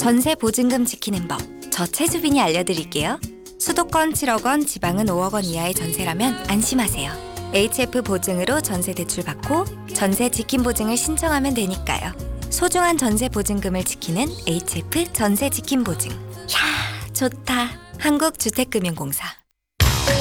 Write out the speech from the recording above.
전세 보증금 지키는 법, 저 최수빈이 알려드릴게요. 수도권 7억 원, 지방은 5억 원 이하의 전세라면 안심하세요. HF 보증으로 전세 대출 받고 전세 지킴 보증을 신청하면 되니까요. 소중한 전세 보증금을 지키는 HF 전세 지킴 보증. 야, 좋다. 한국주택금융공사.